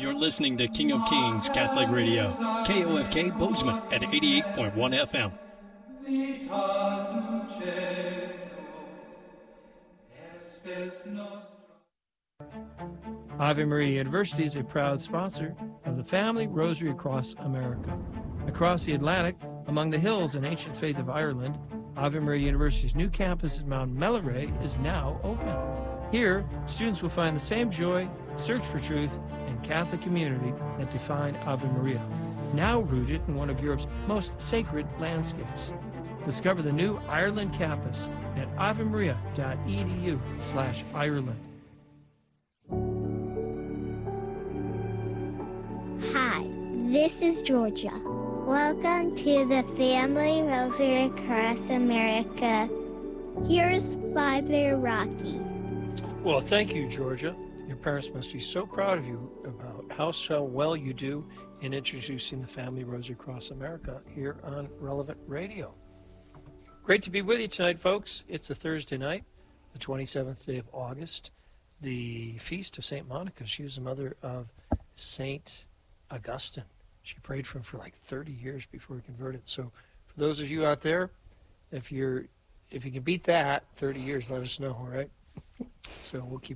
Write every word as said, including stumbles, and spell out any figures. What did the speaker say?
You're listening to King of Kings Catholic Radio, K O F K Bozeman at eighty-eight point one F M. Ave Maria University is a proud sponsor of the Family Rosary Across America. Across the Atlantic, among the hills and ancient faith of Ireland, Ave Maria University's new campus at Mount Melleray is now open. Here, students will find the same joy, search for truth, and Catholic community that define Ave Maria, now rooted in one of Europe's most sacred landscapes. Discover the new Ireland campus at avemaria.edu slash Ireland. Hi, this is Georgia. Welcome to the Family Rosary Across America. Here's Father Rocky. Well, thank you, Georgia. Your parents must be so proud of you about how so well you do in introducing the Family Rosary Across America here on Relevant Radio. Great to be with you tonight, folks. It's a Thursday night, the twenty-seventh day of August, the feast of Saint Monica. She was the mother of Saint Augustine. She prayed for him for like thirty years before he converted. So for those of you out there, if you're if you can beat that, thirty years, let us know, all right? So we'll keep